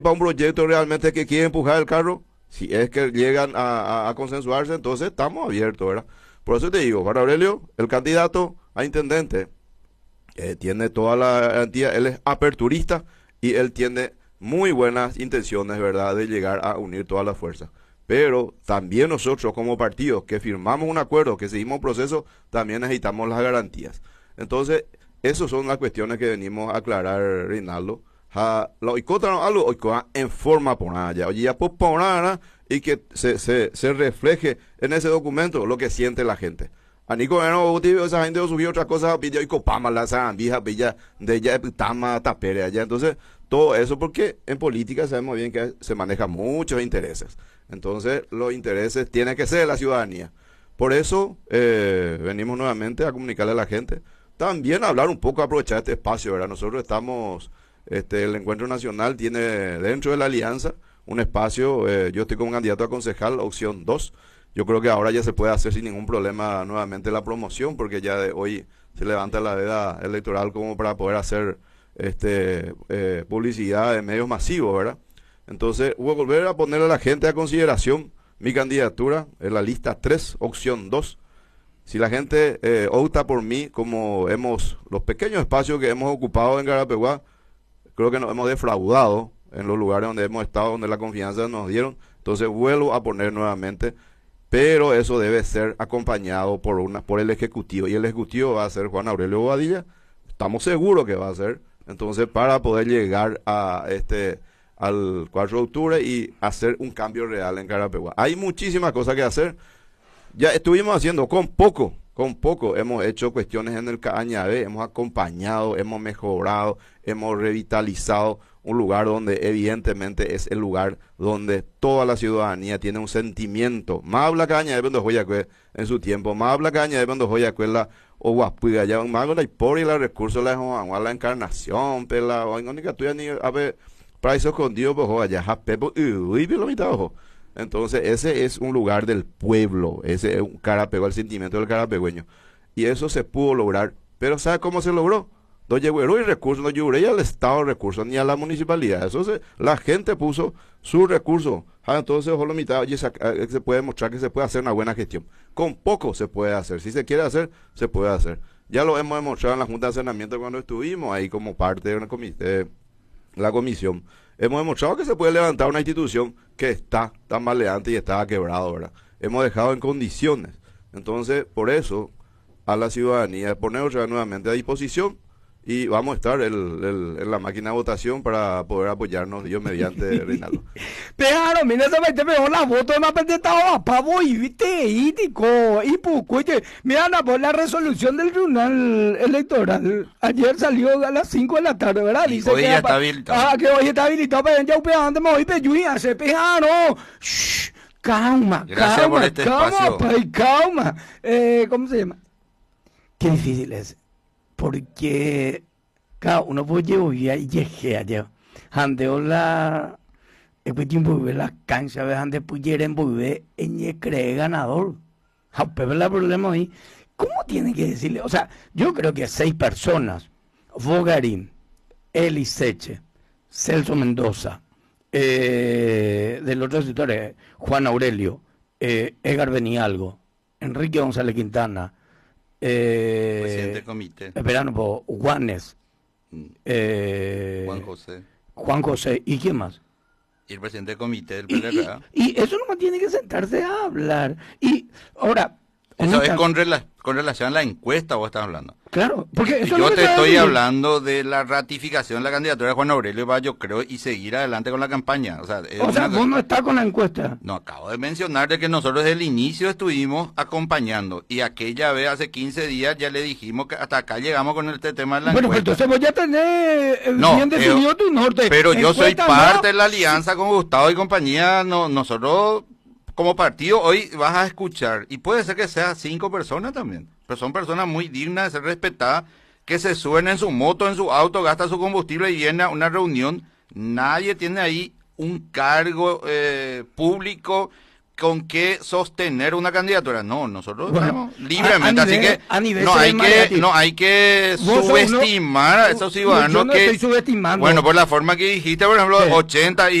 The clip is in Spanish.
para un proyecto realmente que quiere empujar el carro, si es que llegan a consensuarse, entonces estamos abiertos, ¿verdad? Por eso te digo, Juan Aurelio, el candidato a intendente, tiene toda la garantía, él es aperturista y él tiene muy buenas intenciones, ¿verdad?, de llegar a unir todas las fuerzas. Pero también nosotros como partidos que firmamos un acuerdo, que seguimos un proceso, también necesitamos las garantías. Entonces, esas son las cuestiones que venimos a aclarar, Reinaldo. Lo oicota algo oicoa en forma por allá. Oye, ya pues por nada y que se refleje en ese documento lo que siente la gente. A Nico no esa gente subió otra cosa, pilla y copama la vieja pilla de ella tama tapere allá. Entonces, todo eso porque en política sabemos bien que se manejan muchos intereses. Entonces, los intereses tienen que ser de la ciudadanía. Por eso, venimos nuevamente a comunicarle a la gente. También hablar un poco, aprovechar este espacio, ¿verdad? Nosotros estamos, el Encuentro Nacional tiene dentro de la alianza un espacio, yo estoy como candidato a concejal, opción 2. Yo creo que ahora ya se puede hacer sin ningún problema nuevamente la promoción, porque ya de hoy se levanta la veda electoral como para poder hacer publicidad de medios masivos, ¿verdad? Entonces, voy a volver a ponerle a la gente a consideración mi candidatura en la lista 3, opción 2. Si la gente opta por mí, como los pequeños espacios que hemos ocupado en Carapeguá, creo que nos hemos defraudado en los lugares donde hemos estado, donde la confianza nos dieron. Entonces vuelvo a poner nuevamente, pero eso debe ser acompañado por el Ejecutivo, y el Ejecutivo va a ser Juan Aurelio Bobadilla, estamos seguros que va a ser. Entonces, para poder llegar al 4 de octubre y hacer un cambio real en Carapeguá. Hay muchísimas cosas que hacer. Ya estuvimos haciendo con poco hemos hecho cuestiones en el Cañabé, hemos acompañado, hemos mejorado, hemos revitalizado un lugar donde evidentemente es el lugar donde toda la ciudadanía tiene un sentimiento. Más habla Cañabé cuando joya en su tiempo, más habla Cañabé cuando joya la o guapuiga ya más con la por y la recursos la encarnación, pela o en única tuya ni a ver para eso escondido pues joya ya pepo y lo mitad ojo. Entonces, ese es un lugar del pueblo, ese es un carapego, el sentimiento del carapegüeño. Y eso se pudo lograr. Pero ¿sabe cómo se logró? No llegó y recursos, no llegó al Estado de recursos, ni a la municipalidad. La gente puso sus recursos. Entonces, ojo, la mitad, oye, se puede mostrar que se puede hacer una buena gestión. Con poco se puede hacer. Si se quiere hacer, se puede hacer. Ya lo hemos demostrado en la Junta de Saneamiento cuando estuvimos ahí como parte de la comisión. Hemos demostrado que se puede levantar una institución que está tan maleante y estaba quebrado, ¿verdad? Hemos dejado en condiciones. Entonces, por eso, a la ciudadanía, ponernos nuevamente a disposición y vamos a estar en la máquina de votación para poder apoyarnos, Dios mediante, Reinaldo. Pero, mira, se mete mejor la voto de más pendetado, pavo, y viste, y pucuite. Mira, la resolución del Tribunal Electoral. Ayer salió a las 5 de la tarde, ¿verdad? Y Dice hoy que ya está habilitado. que hoy está habilitado, pero ya antes me voy a hacer pejano. Shh, calma, Gracias calma, por este calma, espacio. calma. ¿Cómo se llama? Qué difícil es. Porque, claro, uno puede llevar y llegué allá. Andeo la. Después tiempo vive la cancha, ¿ves? Antes pudieran volver en el cree ganador. Pero el problema ahí, ¿cómo tiene que decirle? O sea, yo creo que 6 personas: Bogarín, Eli Seche, Celso Mendoza, del otro sector, Juan Aurelio, Edgar Benialgo, Enrique González Quintana, Presidente del comité. esperando por Juanes, Juan José. Juan José, ¿y quién más? Y el presidente del comité del PLRA. Y eso no tiene que sentarse a hablar. Y ahora... Eso es con relación a la encuesta vos estás hablando. Claro, porque eso Yo es lo que te se va a estoy decir. hablando de la ratificación de la candidatura de Juan Aurelio Valle, yo creo, y seguir adelante con la campaña. O sea, Vos no estás con la encuesta. No, acabo de mencionar de que nosotros desde el inicio estuvimos acompañando, y aquella vez hace 15 días ya le dijimos que hasta acá llegamos con este tema de la Bueno, pues encuesta. entonces voy a tener No, bien definido tu norte. Pero yo soy Encuesta parte no. de la alianza con Gustavo y compañía. No, nosotros como partido hoy vas a escuchar, y puede ser que sea 5 personas también, pero son personas muy dignas de ser respetadas, que se suben en su moto, en su auto, gastan su combustible y vienen a una reunión. Nadie tiene ahí un cargo público con qué sostener una candidatura. No, nosotros Bueno, estamos libremente, a nivel no hay que mediático. no hay que Vos sos subestimar a esos ciudadanos yo no que estoy subestimando. bueno, por la forma que dijiste, por ejemplo, Sí. 80